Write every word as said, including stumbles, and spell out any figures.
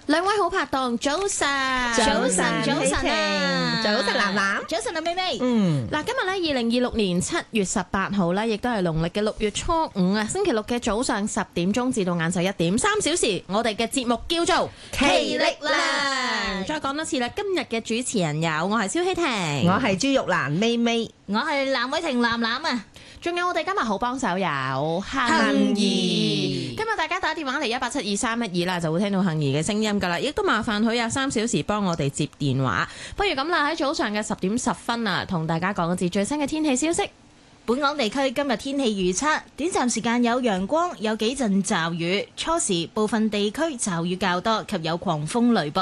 兩位好拍檔，早晨， 早晨，早晨啊， 早晨， 楠楠，早晨啊，咪咪。 嗯，嗱，今日咧，二零二六年七月十八號咧，亦都係農曆嘅六月初五啊，星期六嘅早上十點鐘至到晏晝一點，三小時，我哋嘅節目叫做奇力量。 再講多次啦，今日嘅主持人有我係蕭希婷， 我係朱玉蘭咪咪， 我係藍偉婷藍藍啊。 仲有我哋今日好幫手有幸怡，今日大家打電話嚟一八七二三一二啦，就會聽到幸怡嘅聲音噶啦，亦都麻煩佢有三小時幫我哋接電話。不如咁啦，喺早上嘅十點十分啊，同大家講一次最新嘅天氣消息。 本港地區今日天氣預測，短暫時間有陽光，有幾陣驟雨，初時部分地區驟雨較多及有狂風雷暴。